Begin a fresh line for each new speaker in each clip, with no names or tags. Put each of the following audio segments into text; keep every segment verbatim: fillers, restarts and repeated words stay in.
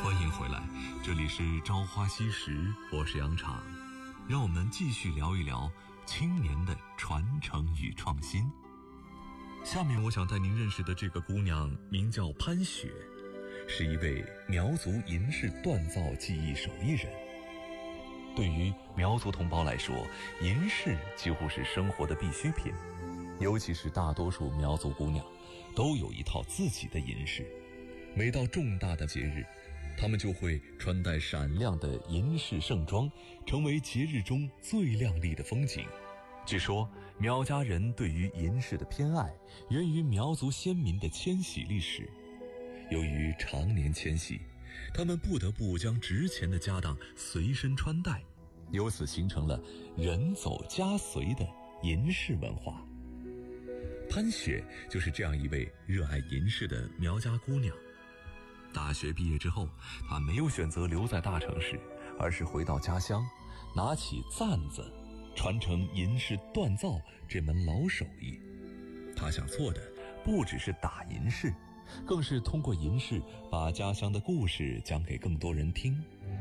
欢迎回来，这里是朝花夕拾，我是杨昶，让我们继续聊一聊青年的传承与创新。下面我想带您认识的这个姑娘名叫潘雪，是一位苗族银饰锻造技艺手艺人。对于苗族同胞来说，银饰几乎是生活的必需品，尤其是大多数苗族姑娘都有一套自己的银饰。每到重大的节日，她们就会穿戴闪亮的银饰盛装，成为节日中最亮丽的风景。据说苗家人对于银饰的偏爱源于苗族先民的迁徙历史。由于常年迁徙，他们不得不将值钱的家当随身穿戴，由此形成了人走家随的银饰文化。潘雪就是这样一位热爱银饰的苗家姑娘。大学毕业之后，她没有选择留在大城市，而是回到家乡，拿起簪子，传承银饰锻造这门老手艺。她想做的不只是打银饰，更是通过银饰把家乡的故事讲给更多人听，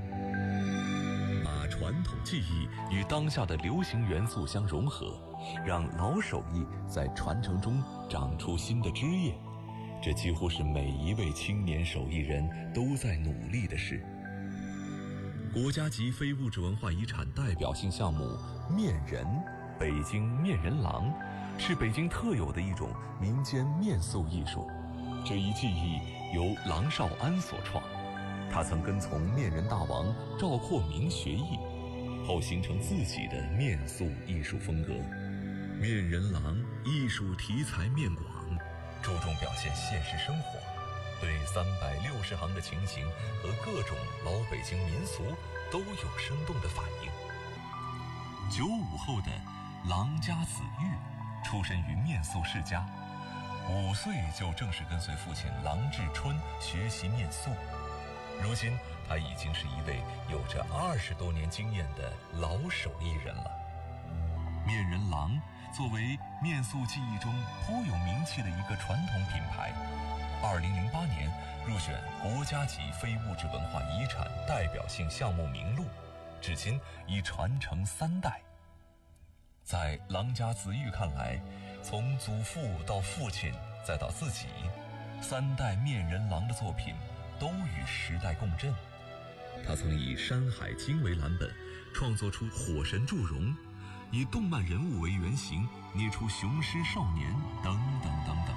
把传统技艺与当下的流行元素相融合，让老手艺在传承中长出新的枝叶。这几乎是每一位青年手艺人都在努力的事。国家级非物质文化遗产代表性项目面人，北京面人廊，是北京特有的一种民间面塑艺术。这一技艺由郎绍安所创，他曾跟从面人大王赵括明学艺，后形成自己的面塑艺术风格。面人廊艺术题材面广，注重表现现实生活，对三百六十行的情形和各种老北京民俗都有生动的反应。九五后的郎家子玉出身于面塑世家，五岁就正式跟随父亲郎志春学习面塑。如今他已经是一位有着二十多年经验的老手艺人了。面人廊作为面塑技艺中颇有名气的一个传统品牌，二零零八年入选国家级非物质文化遗产代表性项目名录，至今已传承三代。在郎家子玉看来，从祖父到父亲再到自己，三代面人廊的作品都与时代共振。他曾以《山海经》为蓝本，创作出火神祝融，以动漫人物为原型捏出雄狮少年等等等等。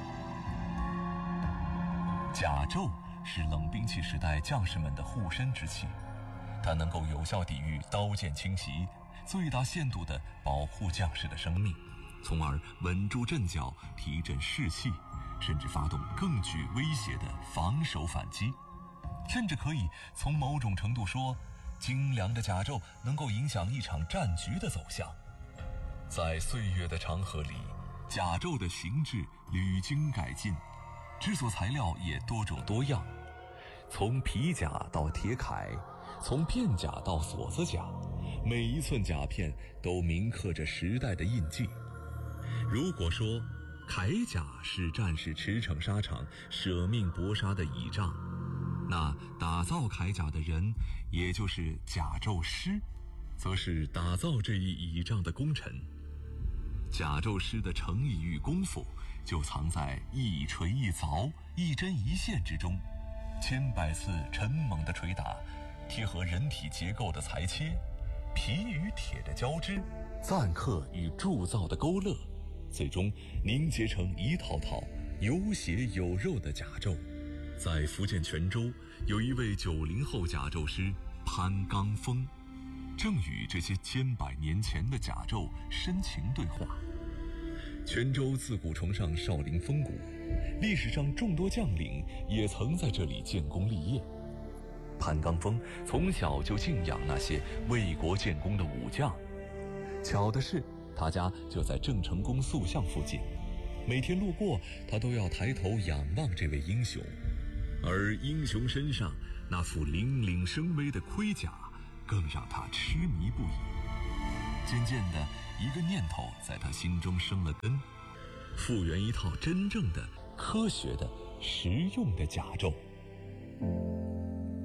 甲胄是冷兵器时代将士们的护身之器，它能够有效抵御刀剑侵袭，最大限度地保护将士的生命，从而稳住阵脚，提振士气，甚至发动更具威胁的防守反击。甚至可以从某种程度说，精良的甲胄能够影响一场战局的走向。在岁月的长河里，甲胄的形制屡经改进，制作材料也多种多样，从皮甲到铁铠，从片甲到锁子甲，每一寸甲片都铭刻着时代的印记。如果说铠甲是战士驰骋沙场舍命搏杀的倚仗，那打造铠甲的人，也就是甲胄师，则是打造这一倚仗的功臣。甲胄师的诚意与功夫就藏在一锤一凿、一针一线之中，千百次沉猛的捶打，贴合人体结构的裁切，皮与铁的交织，錾刻与铸造的勾勒，最终凝结成一套套有血有肉的甲胄。在福建泉州，有一位九零后甲胄师潘刚峰，正与这些千百年前的甲胄深情对话。泉州自古崇尚少林风骨，历史上众多将领也曾在这里建功立业。潘刚峰从小就敬仰那些为国建功的武将，巧的是他家就在郑成功塑像附近，每天路过他都要抬头仰望这位英雄，而英雄身上那副凛凛生威的盔甲更让他痴迷不已。渐渐的，一个念头在他心中生了根，复原一套真正的科学的实用的甲胄。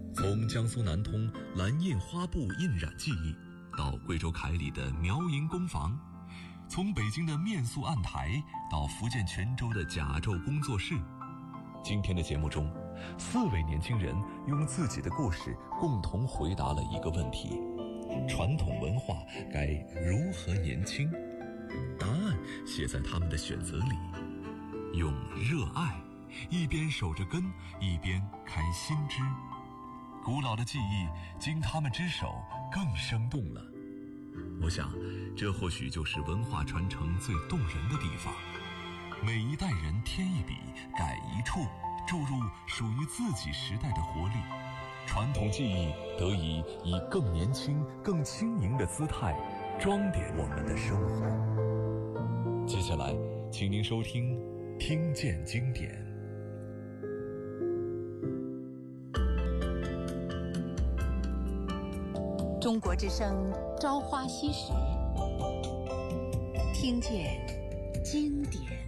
从江苏南通蓝印花布印染技艺，到贵州凯里的苗银工坊，从北京的面塑案台到福建泉州的甲胄工作室。今天的节目中，四位年轻人用自己的故事共同回答了一个问题：传统文化该如何年轻？答案写在他们的选择里。用热爱一边守着根，一边开新枝。古老的技艺经他们之手更生动了。我想，这或许就是文化传承最动人的地方。每一代人添一笔，改一处，注入属于自己时代的活力，传统技艺得以以更年轻、更轻盈的姿态装点我们的生活。接下来，请您收听《听见经典》。
中国之声朝花夕拾，听见经典。